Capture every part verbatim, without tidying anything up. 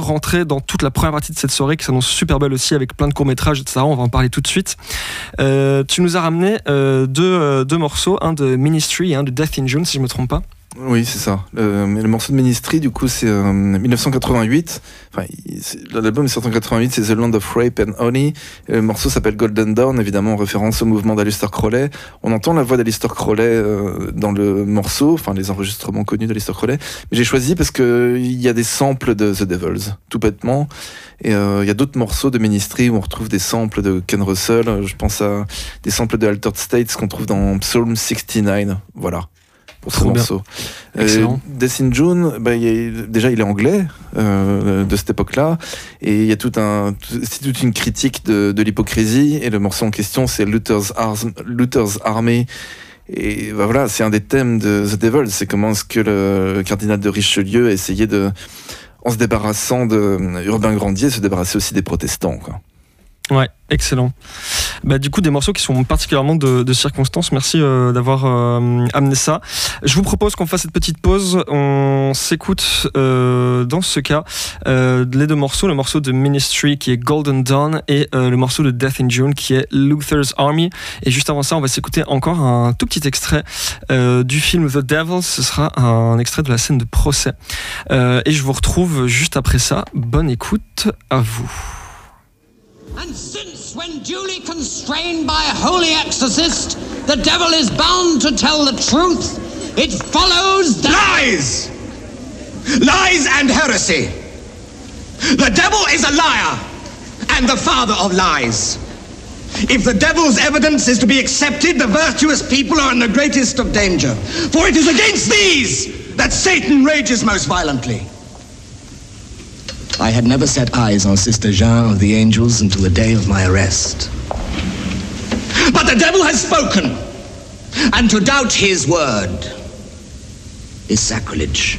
rentrer dans toute la première partie de cette soirée qui s'annonce super belle aussi avec plein de courts-métrages, et cetera. On va en parler tout de suite. Euh, tu nous as ramené euh, deux, euh, deux morceaux, un de Ministry et un de Death in June, si je ne me trompe pas. Oui, c'est ça. Le, le morceau de Ministry, du coup, c'est euh, dix-neuf cent quatre-vingt-huit. Enfin, c'est, l'album est sorti en quatre-vingt-huit, c'est The Land of Rape and Honey. Et le morceau s'appelle Golden Dawn, évidemment en référence au mouvement d'Aleister Crowley. On entend la voix d'Aleister Crowley euh, dans le morceau, enfin les enregistrements connus d'Aleister Crowley. Mais j'ai choisi parce que il y a des samples de The Devils, tout bêtement. Et euh, il y a d'autres morceaux de Ministry où on retrouve des samples de Ken Russell. Je pense à des samples de Altered States qu'on trouve dans Psalm soixante-neuf. Voilà. Pour ce morceau. Excellent. Euh, Death in June, bah, y a, déjà il est anglais euh, de cette époque-là, et il y a tout un, c'est toute une critique de, de l'hypocrisie. Et le morceau en question, c'est Luther's, Ars, Luther's Army. Et bah, voilà, c'est un des thèmes de The Devil. C'est comment est-ce que le cardinal de Richelieu a essayé de, en se débarrassant de Urbain Grandier, se débarrasser aussi des protestants, quoi. Ouais, excellent. Bah, du coup, des morceaux qui sont particulièrement de, de circonstance. Merci euh, d'avoir euh, amené ça. Je vous propose qu'on fasse cette petite pause. On s'écoute euh, dans ce cas euh, les deux morceaux. Le morceau de Ministry qui est Golden Dawn et euh, le morceau de Death in June qui est Luther's Army. Et juste avant ça, on va s'écouter encore un tout petit extrait euh, du film The Devil. Ce sera un extrait de la scène de procès. Euh, et je vous retrouve juste après ça. Bonne écoute à vous. And since, when duly constrained by a holy exorcist, the devil is bound to tell the truth, it follows that... Lies! Lies and heresy! The devil is a liar and the father of lies. If the devil's evidence is to be accepted, the virtuous people are in the greatest of danger. For it is against these that Satan rages most violently. I had never set eyes on Sister Jean of the Angels until the day of my arrest. But the devil has spoken, and to doubt his word is sacrilege.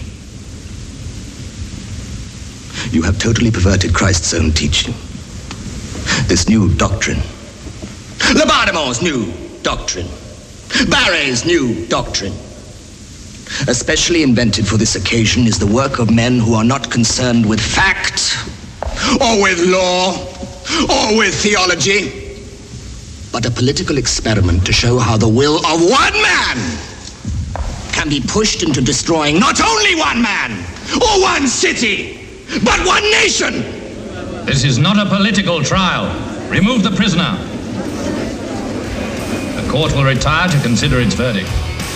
You have totally perverted Christ's own teaching. This new doctrine, Labardemont's new doctrine, Barre's new doctrine, especially invented for this occasion, is the work of men who are not concerned with fact, or with law, or with theology, but a political experiment to show how the will of one man can be pushed into destroying not only one man, or one city, but one nation. This is not a political trial. Remove the prisoner. The court will retire to consider its verdict.